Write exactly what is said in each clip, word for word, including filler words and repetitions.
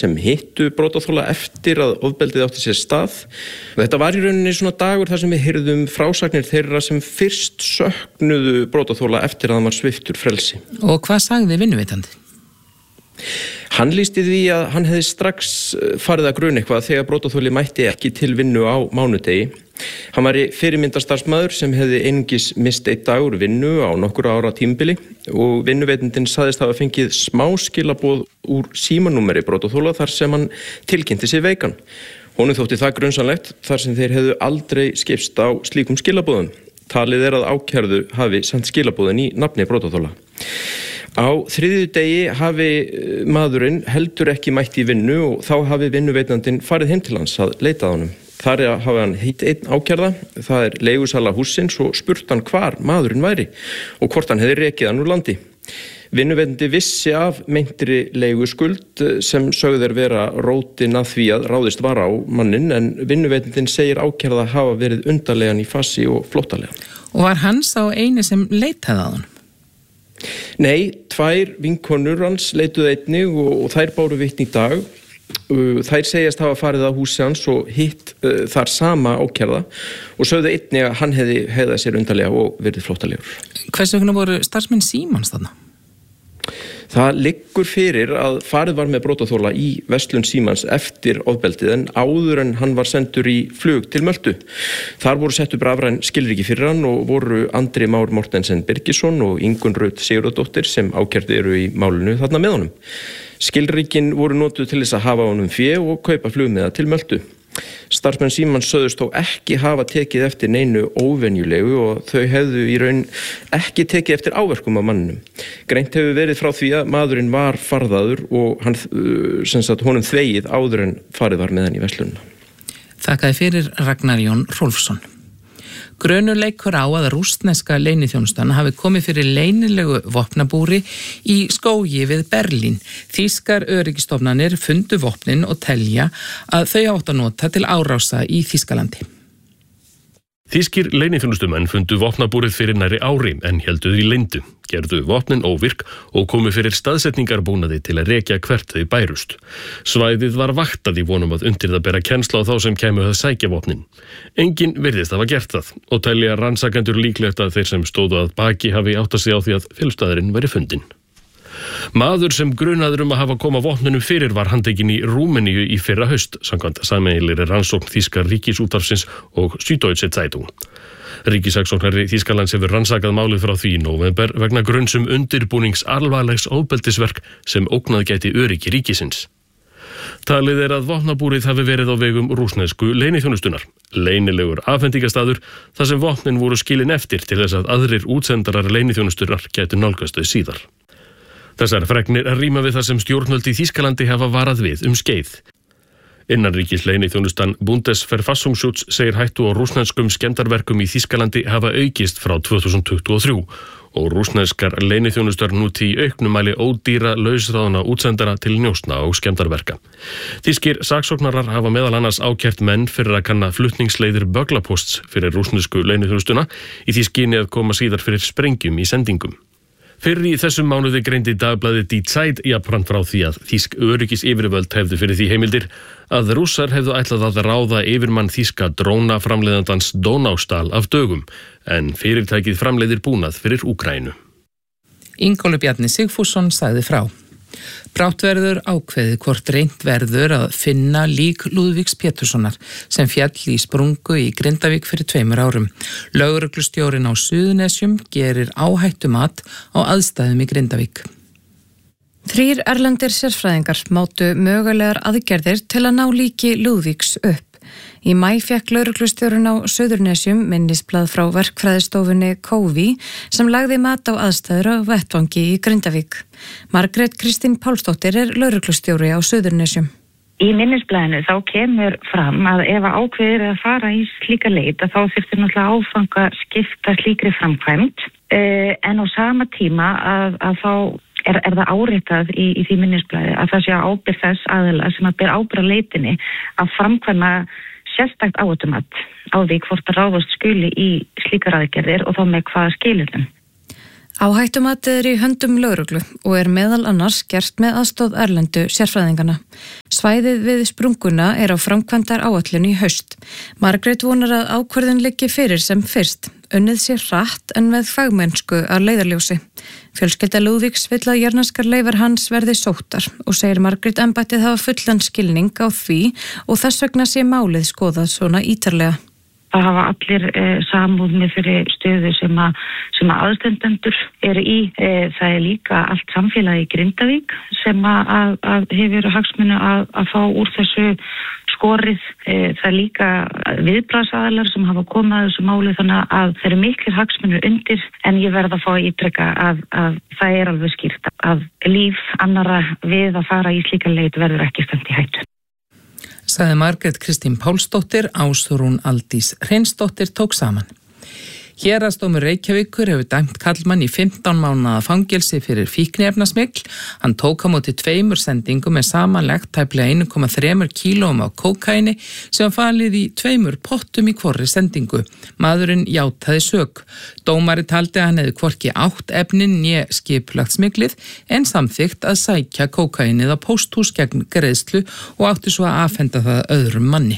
sem hittu brotaþola eftir að ofbeldið átti sér stað. Þetta var í rauninni svona dagur þar sem við heyrðum frásagnir þeirra sem fyrst söknuðu brotaþola eftir að hann var sviptur frelsi. Og hvað sagði vinnuveitandi? Hann lýsti því að hann hefði strax farið að gruna eitthvað þegar brotaþoli mætti ekki til vinnu á mánudegi. Hann var í fyrirmyndarstarfsmaður sem hefði einungis mist einn dagur vinnu á nokkur ára tímabili og vinnuveitandinn sagðist hafa fengið smá skilaboð úr símanúmeri brotaþola þar sem hann tilkynnti sig veikan. Honum þótti það grunsamlegt þar sem þeir hefðu aldrei skipst á slíkum skilaboðum. Talið er að ákærðu hafi sendt skilaboðin í nafni brotaþola. Á þriðjudegi hafi maðurinn heldur ekki mætt í vinnu og þá hafi vinnuveitandinn farið heim til hans að leita að honum. Þar hafi hann hitt einn ákærða, það er leigusala hússins og spurt hann hvar maðurinn væri og hvort hann hefði rekið hann úr landi. Vinnuveitandi vissi af meintri leiguskuld sem sögður vera rótin að því að ráðist var á mannin en vinnuveitandinn segir ákærða hafa verið undarlegan í fasi og flóttalegan. Og var hann sá eini sem leitaði að honum? Nei, tvær vinkonur hans leituðu einnig og, og þær báru vitni í dag. Þær segjast hafa farið á húsi hans og hitt uh, þar sama ákærða og sögðu einnig að hann hefði hegðað sér undarlega og verið flóttalegur. Hvers vegna voru starfsmenn Símans þarna? Það liggur fyrir að farið var með brotaþola í verslun Símans eftir ofbeldið en áður en hann var sendur í flug til Möltu. Þar voru sett upp rafræn skilríki fyrir hann og voru Andri Már Mortensen Birgisson og Ingunn Rut Sigurðardóttir sem ákærðu eru í málinu þarna með honum. Skilríkin voru notuð til þess að hafa honum fé og kaupa flugmiða til Möltu. Starfsmenn Símans sögðust þó ekki hafa tekið eftir neinu óvenjulegu og þau hefðu í raun ekki tekið eftir áverkum af manninum. Greint hefur verið frá því að maðurinn var farðaður og hann, sem sagt, honum þvegið áður en farið var með hann í verslunina. Þakkaði fyrir Ragnar Jón Rolfsson. Grunur leikur á að rússneska leyniþjónustan hafi komið fyrir leynilegu vopnabúri í skógi við Berlín. Þýskar öryggistofnanir fundu vopnin og telja að þau áttu að nota til árása í Þýskalandi. Þýskir leyniþjónustumenn fundu vopnabúrið fyrir nærri ári en héldu því leyndu, gerðu vopnin óvirk og komu fyrir staðsetningarbúnaði til að rekja hvert þau bærust. Svæðið var vaktað í vonum að undir það bera kennsla á þá sem kæmu að sækja vopnin. Enginn virðist hafa gert það og telja rannsakendur líklegt að þeir sem stóðu að baki hafi áttað sig á því að felustaðurinn væri fundinn. Maður sem grunaður um að hafa koma vopnunum fyrir var handtekinn í Rúmeníu í fyrra haust, samkvæmt sameiginlegri rannsókn þýska ríkisútvarpsins og Süddeutsche Zeitung. Ríkissaksóknari Þýskalands hefur rannsakað málið frá því í nóvember vegna gruns um undirbúnings alvarlegs ofbeldisverk sem ógnað gæti öryggi ríkisins. Talið er að vopnabúrið hafi verið á vegum rússnesku leyniþjónustunnar, leynilegur afhendingastaður þar sem vopnin voru skilin eftir til þess að aðrir útsendarar leyniþjónustunnar gætu nálgast þau síðar. Þessar fregnir rýma við það sem stjórnvöld í Þýskalandi hafa varað við um skeið. Innanríkis leyniþjónustan Bundesverfassungsschutz segir hættu á rússneskum skemmdarverkum í Þýskalandi hafa aukist frá tvö þúsund tuttugu og þrjú og rússneskar leyniþjónustar núti í auknum mæli ódýra lausráðna útsendara til njósna og skemmdarverka. Þýskir saksóknarar hafa meðal annars ákært menn fyrir að kanna flutningsleiðir böglaposts fyrir rússnesku leyniþjónustuna í því skyni að koma síðar fyrir sprengjum í sendingum. Fyrr í þessum mánuði greindi dagblaðið Die Zeit jafnframt frá því að þýsk öryggis yfirvöld hefðu fyrir því heimildir að rússar hefðu ætlað að ráða yfirmann þýska drónaframleiðandans Donaustahl af dögum, en fyrirtækið framleiðir búnað fyrir Úkraínu. Ingólfur Bjarni Sigfússon sagði frá. Brátt verður ákveðið hvort reynt verður að finna lík Lúðvíks Péturssonar sem féll í sprungu í Grindavík fyrir tveimur árum. Lögreglustjórinn á Suðurnesjum gerir áhættumat á aðstæðum í Grindavík. Þrír erlendir sérfræðingar mátu mögulegar aðgerðir til að ná líki Lúðvíks upp. Í maí fékk lögreglustjórinn á Suðurnesjum minnisblað frá verkfræðistofunni Kóvi sem lagði mat á aðstæður á vettvangi í Grindavík. Margrét Kristín Pálsdóttir er lögreglustjóri á Suðurnesjum. Í minnisblaðinu þá kemur fram að ef ákveðir að fara í slíka leit að þá þyrftir náttúrulega áfanga skipta slíkri framkvæmd eh, en á sama tíma að, að þá er, er það áritað í, í því minnisblaði að það sé ábyrgð þess aðila sem að ber ábyrgð á leitinni að framkvæma sérstakt áhættumat á því hvort að ráðast skuli í slíkar aðgerðir og þá með hvaða skilyrðum. Áhættumatið er í höndum lögreglu og er meðal annars gert með aðstoð erlendu sérfræðingana. Svæðið við sprunguna er á framkvæmdar áætlun í haust. Margrét vonar að ákvörðun liggi fyrir sem fyrst. Unnið sér hratt en með fagmennsku að leiðarljósi. Fjölskylda Lúðvíks vill að jarðneskar leifar hans verði sóttar og segir Margrét embættið hafa fullan skilning á því og þess vegna sé málið skoðað svona ítarlega. Það hafa allir eh, samúð með fyrir stöðu sem að, sem að aðstendendur eru í. Eh, það er líka allt samfélagi í Grindavík sem að, að, að hefur hagsmuni að, að fá úr þessu skorið. Eh, það er líka viðbragðsaðilar sem hafa komið að þessu máli þannig að það eru miklir hagsmunir undir en ég verð að fá að ítreka að, að það er alveg skýrt að líf annara við að fara í slíka leit verður ekki stefnt í hættu. Sagði Margrét Kristín Pálsdóttir, Ásrún Aldís Hreinsdóttir tók saman. Héraðsdómur Reykjavíkur hefur dæmt karlmann í fimmtán mánaða fangelsi fyrir fíkniefnasmygl. Hann tók á móti tveimur sendingum með samanlegt tæplega einn komma þrjú kílóum af kókaini sem var falið í tveimur pottum í hvorri sendingu. Maðurinn játaði sök. Dómari taldi að hann hefði hvorki átt efnin né skipulagt smyglið en samþykkt að sækja kókainið á pósthús gegn greiðslu og átti svo að afhenda það öðrum manni.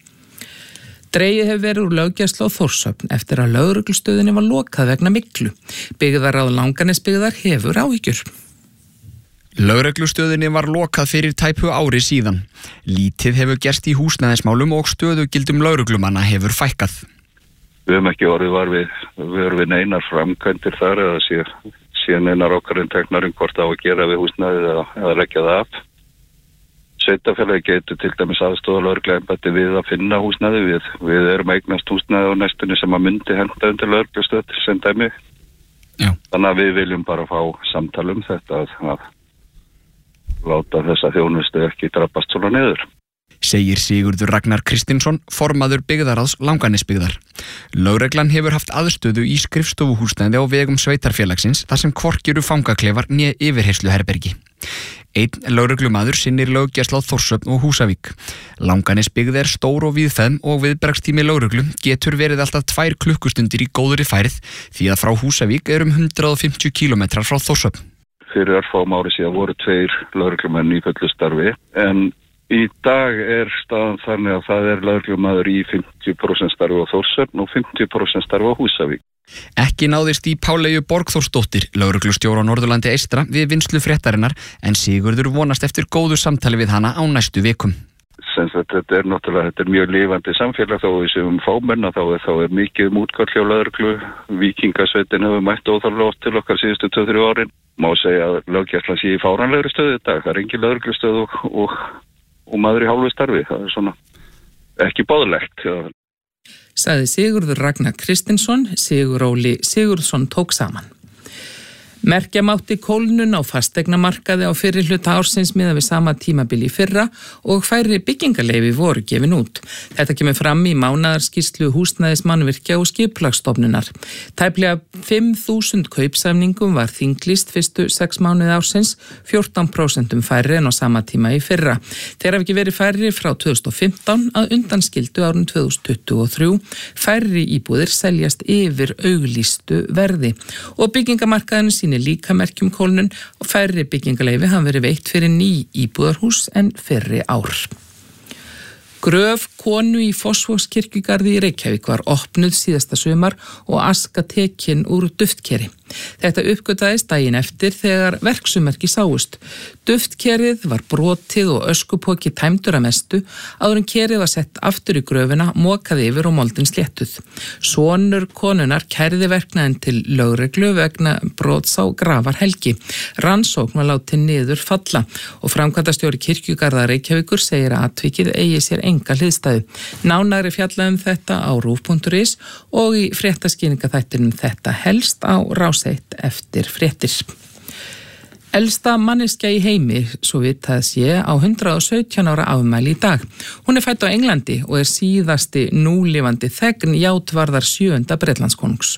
Dregið hefur verið úr löggæslu á Þórshöfn eftir að lögreglustöðinni var lokað vegna myglu. Byggðarráð Langanesbyggðar hefur áhyggjur. Lögreglustöðinni var lokað fyrir tæpu ári síðan. Lítið hefur gerst í húsnæðismálum og stöðugildum lögreglumanna hefur fækkað. Við hefum ekki orðið var við, við erum við neinar framkvæmdir þar eða sé, sé neinar okkarinn teknarinn hvort á að gera við húsnæðið eða, eða leggja það af. Sveitarfélagi getur til dæmis aðstoða lögregluembætti við að finna húsnæði. Við, við erum eignast húsnæði á næstunni sem að myndi henda undir lögreglustöð sem dæmi. Já. Þannig að við viljum bara fá samtal um þetta að, að láta þessa þjónustu ekki drabbast svona niður. Segir Sigurður Ragnar Kristinsson, formaður byggðarráðs Langanesbyggðar. Lögreglan hefur haft aðstöðu í skrifstofuhúsnæði á vegum sveitarfélagsins þar sem hvorki eru fangaklefar né yfirheyrsluherbergi. Einn lögreglumaður sinnir löggæslu á Þórshöfn og Húsavík. Langanesbyggð er stór og víðfeðm og viðbragðstími lögreglu getur verið alltaf tvær klukkustundir í góðri færð því að frá Húsavík er um hundrað og fimmtíu kílómetrar frá Þórshöfn. Fyrir örfáum ári síðan voru tveir lögreglumenn í fullu starfi en í dag er staðan þannig að það er lögreglumaður í fimmtíu prósent starfi á Þórshöfn og fimmtíu prósent starfi á Húsavík. Ekki náðist í Páleyju Borgþórsdóttir, lögreglustjóra á Norðurlandi eystra við vinnslu fréttarinnar en Sigurður vonast eftir góðu samtali við hana á næstu vikum. Sem þetta er náttúrulega þetta er mjög lifandi samfélag þá við séum fámenna þá er, þá er mikið um útkall hjá lögreglu. Víkingasveitin hefur mætt óþarlega oft til okkar síðustu tvö til þrjú árin. Má segja að löggæslan sé í fáránlegri stöðu í dag. Það er engin lögreglustöð og, og, og maður í hálfu starfi. Það er svona ekki boðlegt. Sagði Sigurður Ragnar Kristinsson, Sigur Óli Sigurðsson tók saman. Merkja mátti kólnun á fasteignamarkaði á fyrri hluta ársins miðað við sama tímabili í fyrra og færri byggingarleyfi voru gefin út. Þetta kemur fram í mánaðarskýrslu húsnæðismannvirkja og skipulagsstofnunar. Tæplega fimm þúsund kaupsamningum var þinglýst fyrstu sex mánuði ársins, fjórtán prósent færri en á sama tíma í fyrra. Þeir hafa ekki verið færri frá tvö þúsund og fimmtán að undanskildu árun tvö þúsund tuttugu og þrjú. Færri íbúðir seljast yfir auglýstu verði og byggingamarkaðinu sýnir líka merkjum kólnun og færri byggingaleyfi hafa verið veitt fyrir ný íbúðarhús en fyrri ár. Gröf konu í Fossvogskirkjugarði í Reykjavík var opnuð síðasta sumar og aska tekin úr duftkeri. Þetta uppgötaðist daginn eftir þegar verksummerki sáust. Duftkerið var brotið og öskupóki tæmdur að mestu, áður en kerið var sett aftur í gröfina, mokaði yfir og moldin sléttuð. Sonur konunar kærði verknaðinn til lögreglu vegna brots á Grafarhelgi. Rannsókn var látin niður falla og framkvæmdastjóri Kirkjugarða Reykjavíkur segir að atvikið eigi sér enga hliðstæðu. Nánari fjalla um þetta á rúv punktur is og í fréttaskýringaþættinum Þetta helst á Rás eitt eftir fréttir. Elsta manneskja í heimi, svo vitað sé, á hundrað og sautján ára afmæli í dag. Hún er fædd á Englandi og er síðasti núlifandi þegn játvarðar sjöunda Bretlandskonungs.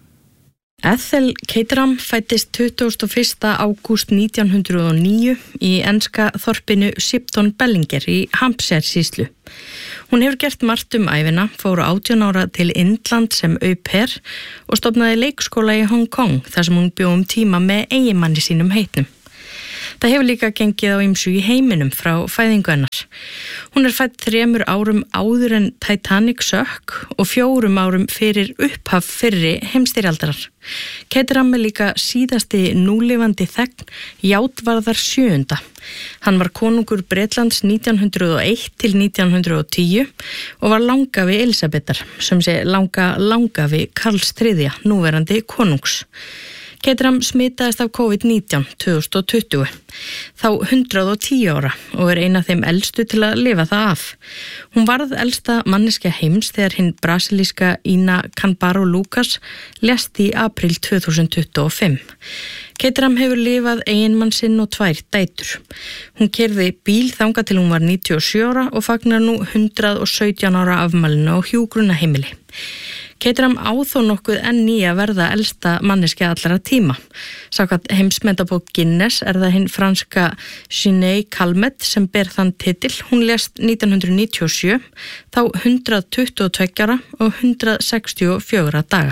Ethel Caterham fæddist tuttugasta og fyrsta ágúst nítján hundruð og níu í enska þorpinu Shipton Bellinger í Hampshire sýslu. Hún hefur gert margt um ævina, fór átján ára til Indland sem au pair og stofnaði leikskóla í Hong Kong þar sem hún bjó um tíma með eiginmanni sínum heitnum. Það hefur líka gengið á ýmsu í heiminum frá fæðingu hennar. Hún er fædd þremur árum áður en Titanic sökk og fjórum árum fyrir upphaf fyrri heimstyrjaldarar. Caterham er líka síðasti núlifandi þegn Játvarðar sjöunda. Hann var konungur Bretlands nítján hundruð og eitt til nítján hundruð og tíu og var langafi Elisabetar, sem sé langa langafi Karls þriðja, núverandi konungs. Caterham smitaðist af COVID nítján tvö þúsund tuttugu, þá hundrað og tíu ára og er eina af þeim elstu til að lifa það af. Hún varð elsta manneskja heims þegar hinn brasilíska Ina Canbaro Lucas lést í apríl tvö þúsund tuttugu og fimm. Caterham hefur lifað eiginmann sinn og tvær dætur. Hún keyrði bíl þangað til hún var níutíu og sjö ára og fagnar nú hundrað og sautján ára afmælinu á hjúkrunarheimili. Caterham á þó nokkuð enn í að verða elsta manneskja allra tíma. Samkvæmt heimsmetabók Guinness er það hinn franska Sinead Calment sem ber þann titil. Hún lést nítján hundruð níutíu og sjö, þá hundrað tuttugu og tveggja ára og hundrað sextíu og fjögurra daga.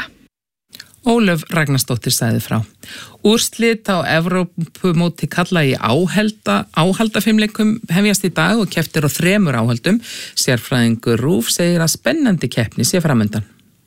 Ólöf Ragnarsdóttir sagði frá. Úrslit á Evrópumóti kalla í áhalda, áhaldafimleikum hefjast í dag og kepptir á þremur áhaldum. Sérfræðingur RÚV segir að spennandi keppni sé framundan.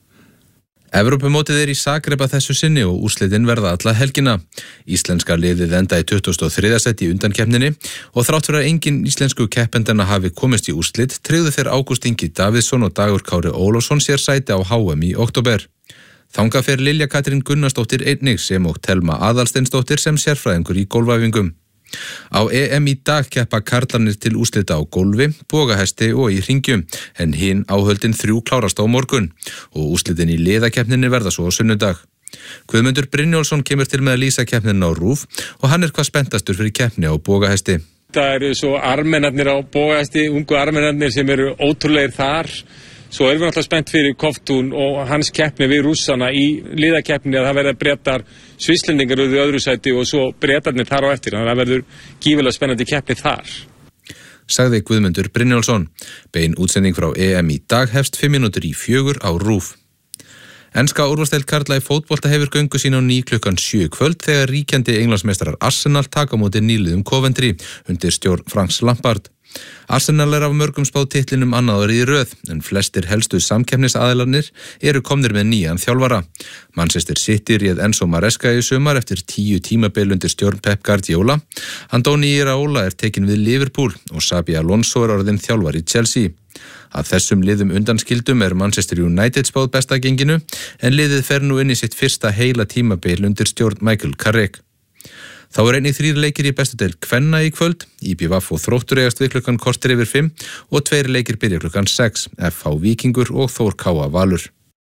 Evrópumótið er í Zagreb að þessu sinni og úrslitin verða alla helgina. Íslenska liðið enda í tuttugasta og þriðja sæti í undankeppninni og þrátt fyrir að engin íslensku keppendana hafi komist í úrslit, tryggðu þeir Ágúst Ingi Davíðsson og Dagur Kári Ólafsson sér sæti á H M í október. Þangað fer Lilja Katrín Gunnarsdóttir einnig sem og Telma Aðalsteinsdóttir sem sérfræðingur í gólfæfingum. Á E M í dag keppa karlarnir til úrslita á gólfi, bogahesti og í hringjum, en hinn áhöldin þrjú klárast á morgun og úrslitin í liðakeppninni verða svo á sunnudag. Guðmundur Brynjólfsson kemur til með að lýsa keppnin á RÚV og hann er hvað spenntastur fyrir keppni á bogahesti. Það eru svo armennarnir á bogahesti, ungu armennarnir sem eru ótrúlegir þar. Svo erum við náttúrulega spennt fyrir Koftún og hans keppni við rússana í liðakeppni að það verða Bretar, Svisslendingar auðvitað í öðru sæti og svo Bretarnir þar á eftir. Þannig að það verður gífurlega spennandi keppni þar. Sagði Guðmundur Brynjólfsson. Bein útsending frá E M í dag hefst fimm mínútur í fjögur á RÚV. Enska úrvalsdeild karla í fótbolta hefur göngu sín á ný klukkan sjö kvöld þegar ríkjandi Englandsmeistarar Arsenal taka á móti nýliðum Coventry undir stjórn Franks Lampard. Arsenal er af mörgum spáð titlinum annað árið í röð, en flestir helstu samkeppnisaðilarnir eru komnir með nýjan þjálfara. Manchester City réð Enzo Maresca í sumar eftir tíu tímabil undir stjórn Pep Guardiola. Andoni Iraola er tekin við Liverpool og Xabi Alonso er orðinn þjálfari Chelsea. Að þessum liðum undanskildum er Manchester United spáð besta genginu, en liðið fer nú inn í sitt fyrsta heila tímabil undir stjórn Michael Carrick. Þá er einnig þrír leikir í bestu deild kvenna í kvöld, Í B V og Þróttur eigast við klukkan korter yfir fimm og tveir leikir byrja klukkan sex, F H Víkingur og Þór K A Valur.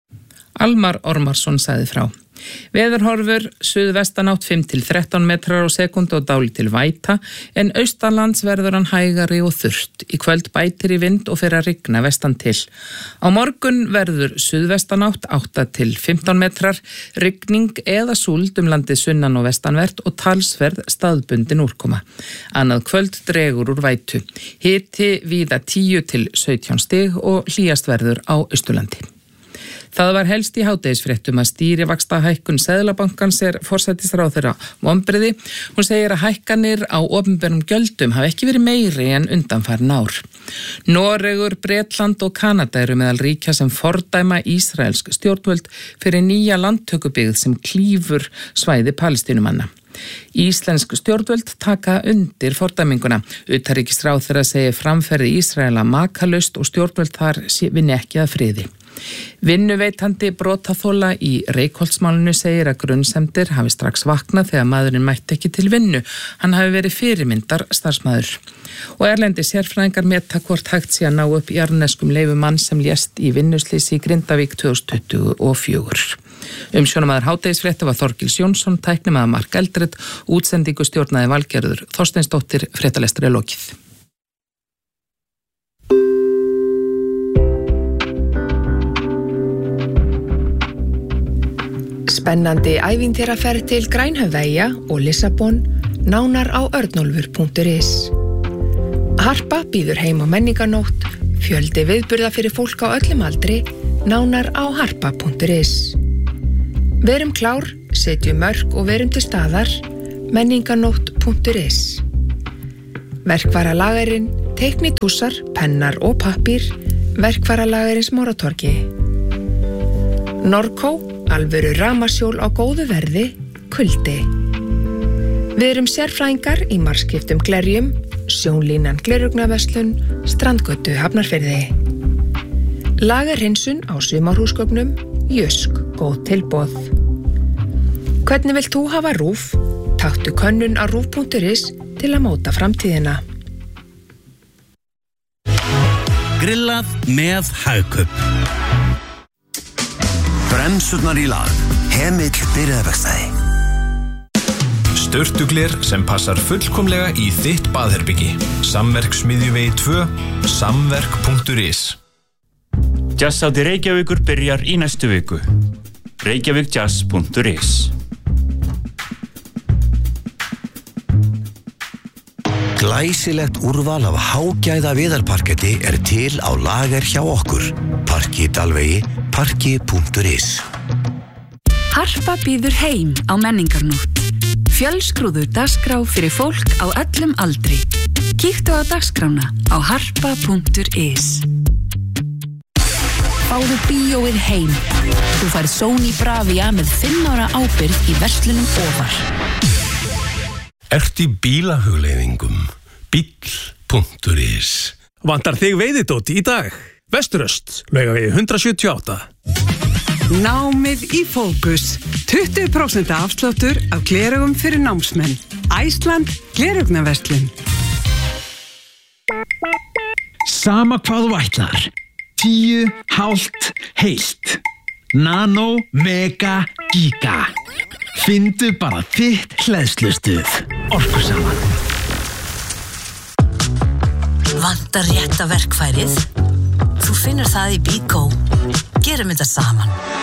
Almar Ormarsson sagði frá. Veðurhorfur, suðvestanátt fimm til þrettán metrar á sekúndu og dálítil væta, en austanlands verður hann hægari og þurrt. Í kvöld bætir í vind og fer að rigna vestan til. Á morgun verður suðvestanátt átta til fimmtán metrar, rigning eða súld um landið sunnan og vestanvert og talsverð staðbundin úrkoma. Annað kvöld dregur úr vætu. Hiti víða tíu til sautján stig og hlýjast verður á Austurlandi. Það var helst í hádegisfréttum að stýrivaxtahækkun Seðlabankans er forsætisráðherra vonbrigði. Hún segir að hækkanir á opinberum gjöldum hafi ekki verið meiri en undanfarin ár. Noregur, Bretland og Kanada eru meðal ríkja sem fordæma ísraelsk stjórnvöld fyrir nýja landtökubyggð sem klýfur svæði Palestínumanna. Íslensk stjórnvöld taka undir fordæminguna. Utanríkisráðherra segir framferði Ísraela makalaust og stjórnvöld þar vinni ekki að friði. Vinnuveitandi brotaþola í Reykholtsmálinu segir að grunnsemdir hafi strax vaknað þegar maðurinn mætti ekki til vinnu. Hann hafi verið fyrirmyndar starfsmaður. Og erlendi sérfræðingar meta hvort hægt sé að ná upp jarðneskum leifumann sem lést í vinnuslysi í Grindavík tvö þúsund tuttugu og fjögur. Umsjónamaður hádegisfrétta var Þorgils Jónsson, tæknimaður Mark Eldred, útsendingu stjórnaði Valgerður Þorsteinsdóttir, fréttalestur er lokið. Spennandi ævintýraferð til Grænhöfðaeyja og Lissabon, nánar á örnólfur punktur is. Harpa býður heim á menningarnótt, fjöldi viðburða fyrir fólk á öllum aldri, nánar á harpa punktur is. Verum klár, setjum mörk og verum til staðar, menninganótt punktur is. Verkvaralagarinn, teiknitúsar, pennar og pappír, verkvaralagarins Móratorgi. Norco, alvöru rafmagnsjól á góðu verði, kuldi. Við erum sérfræðingar í margskiptum glerjum, sjónlínan glerugnaverslun, Strandgötu Hafnarfirði. Lagarhinsun á sumarhúsgögnum, Jösk, góð tilboð. Hvernig vilt þú hafa RÚV? Taktu könnun á rúv punktur is til að móta framtíðina. Grillað með Hagkaup. Bremsurnar í lag. Hemill byrjaðarverkstæði. Sturtugler sem passar fullkomlega í þitt baðherbyggi. Samverksmiðjuvegi tvö, samverk punktur is. Jazzhátíð Reykjavíkur byrjar í næstu viku. reykjavíkjazz punktur is. Glæsilegt úrval af hágæða viðarparketti er til á lager hjá okkur. Parki Dalvegi, parki punktur is. Harpa býður heim á menningarnótt. Fjölskrúður dagskrá fyrir fólk á öllum aldri. Kíktu á dagskrána á harpa punktur is. Fáðu bíóið heim. Þú færð Sony Bravia með fimm ára ábyrgð í verslunum ofar. Ert í bílahugleiðingum. Bíll punktur is. Vantar þig veiðidót í dag? Vesturöst, Laugavegi hundrað sjötíu og átta. Námið í fókus. tuttugu prósent afsláttur af gleraugum fyrir námsmenn. Æsland gleraugnarverslun. Sama hvað þú ætlar. Tíu, hálft, heilt. Nano, mega, giga. Findu bara þitt hleðslustuð. Orkusaman. Vantar rétta verkfærið? Þú finnur það í Bíkó. Gerum þetta saman.